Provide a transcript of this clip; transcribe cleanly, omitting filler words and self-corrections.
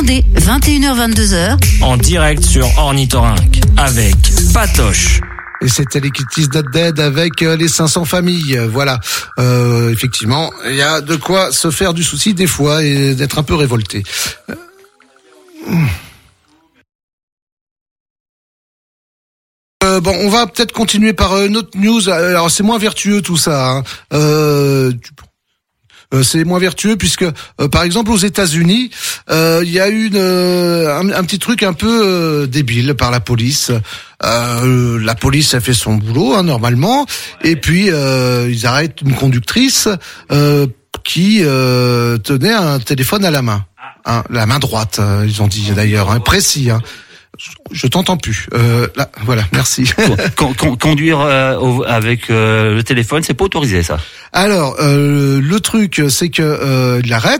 Entendez 21h-22h en direct sur Ornithorynque avec Patoche. Et c'était les Kitties Not Dead avec les 500 familles. Voilà. Effectivement, il y a de quoi se faire du souci des fois et d'être un peu révolté. Bon, on va peut-être continuer par une autre news. Alors, c'est moins vertueux tout ça. C'est moins vertueux puisque, par exemple, aux États-Unis, il y a eu un petit truc un peu débile par la police. La police a fait son boulot normalement, et puis ils arrêtent une conductrice qui tenait un téléphone à la main, la main droite. Ils ont dit d'ailleurs, précis. Je t'entends plus. Là, voilà, merci. Conduire avec le téléphone, c'est pas autorisé, ça. Alors, le truc, c'est que il l'arrête.